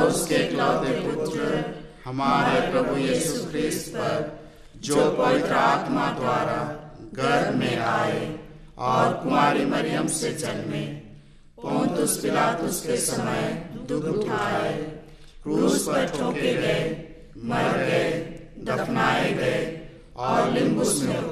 उसके इकलौते पुत्र हमारे प्रभु यीशु ख्रिस्त पर, जो पवित्र आत्मा द्वारा गर्भ में आए और कुमारी मरियम से जन्मे, पोंतुस पिलातुस के समय दुख उठाए, क्रूस पर ठोके गए, मर गए, दफनाए गए और लिम्बुस में